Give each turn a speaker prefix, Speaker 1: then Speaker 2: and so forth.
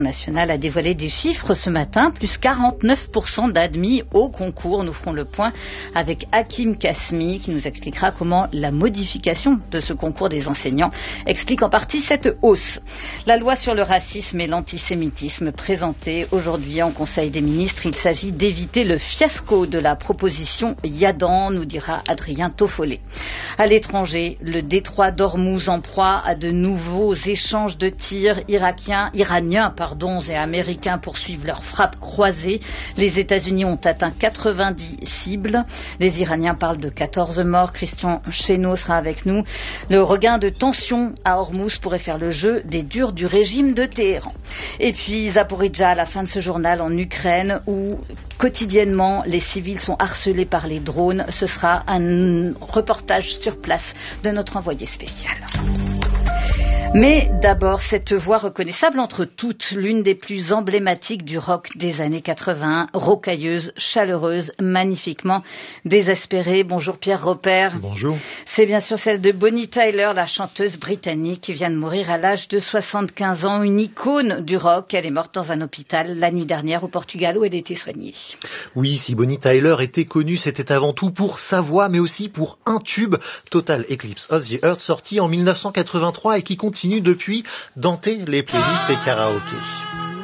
Speaker 1: National a dévoilé des chiffres ce matin, plus 49% d'admis au concours. Nous ferons le point avec Hakim Kasmi qui nous expliquera comment la modification de ce concours des enseignants explique en partie cette hausse. La loi sur le racisme et l'antisémitisme présentée aujourd'hui en Conseil des ministres, il s'agit d'éviter le fiasco de la proposition Yadan, nous dira Adrien Toffolé. À l'étranger, le détroit d'Ormuz en proie à de nouveaux échanges de tirs iraniens et américains poursuivent leurs frappes croisées. Les États-Unis ont atteint 90 cibles. Les Iraniens parlent de 14 morts. Christian Chesneau sera avec nous. Le regain de tension à Ormuz pourrait faire le jeu des durs du régime de Téhéran. Et puis Zaporijjia, à la fin de ce journal en Ukraine, où quotidiennement les civils sont harcelés par les drones. Ce sera un reportage sur place de notre envoyé spécial. Mais d'abord, cette voix reconnaissable entre toutes, l'une des plus emblématiques du rock des années 80, rocailleuse, chaleureuse, magnifiquement désespérée. Bonjour Pierre Robert.
Speaker 2: Bonjour.
Speaker 1: C'est bien sûr celle de Bonnie Tyler, la chanteuse britannique qui vient de mourir à l'âge de 75 ans, une icône du rock. Elle est morte dans un hôpital la nuit dernière au Portugal où elle était soignée.
Speaker 2: Oui, si Bonnie Tyler était connue, c'était avant tout pour sa voix, mais aussi pour un tube, Total Eclipse of the Earth, sorti en 1983 et qui continue depuis d'hanter les playlists et karaokés.